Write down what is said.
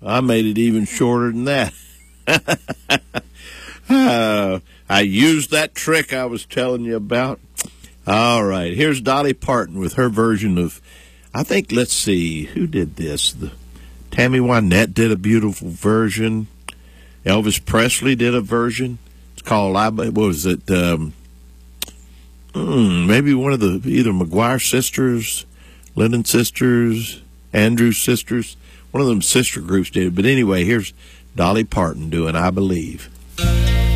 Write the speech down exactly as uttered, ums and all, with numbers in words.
I made it even shorter than that. uh, I used that trick I was telling you about. All right, here's Dolly Parton with her version of, I think, let's see, who did this? The, Tammy Wynette did a beautiful version. Elvis Presley did a version. It's called, what was it, um, mm, maybe one of the, either McGuire sisters, Lennon sisters, Andrews sisters. One of them sister groups did it. But anyway, here's Dolly Parton doing I Believe.